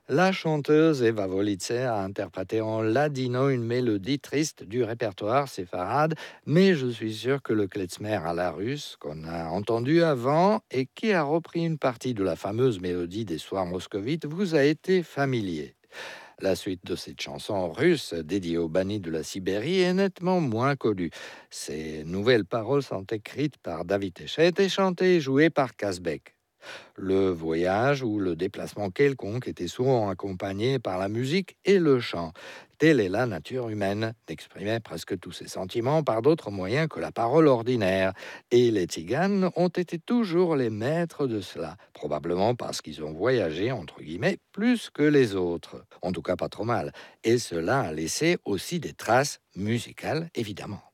La chanteuse Eva Volice a interprété en ladino une mélodie triste du répertoire séfarade, mais je suis sûr que le klezmer à la russe, qu'on a entendu avant et qui a repris une partie de la fameuse mélodie des soirs moscovites, vous a été familier. La suite de cette chanson russe dédiée aux bannis de la Sibérie est nettement moins connue. Ces nouvelles paroles sont écrites par David Echet et chantées et jouées par Kazbek. Le voyage ou le déplacement quelconque était souvent accompagné par la musique et le chant. Telle est la nature humaine, d'exprimer presque tous ses sentiments par d'autres moyens que la parole ordinaire. Et les tziganes ont été toujours les maîtres de cela, probablement parce qu'ils ont voyagé, entre guillemets, plus que les autres. En tout cas, pas trop mal. Et cela a laissé aussi des traces musicales, évidemment.